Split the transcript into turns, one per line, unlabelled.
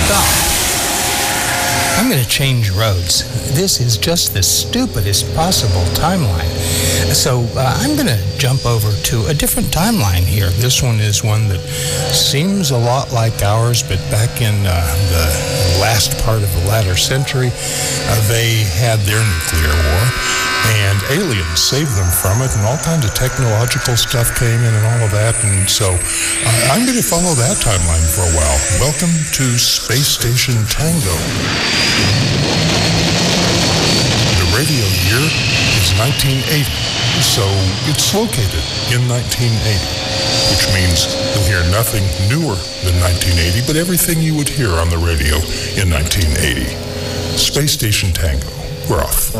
stop. I'm going to change roads. This is just the stupidest possible timeline. So I'm going to jump over to a different timeline here. This one is one that seems a lot like ours, but back in the last part of the latter century, they had their nuclear war, and aliens saved them from it, and all kinds of technological stuff came in and all of that, and so I'm going to follow that timeline for a while. Welcome to Space Station Tango. The radio year is 1980, so it's located in 1980, which means you'll hear nothing newer than 1980, but everything you would hear on the radio in 1980. Space Station Tango. We're off.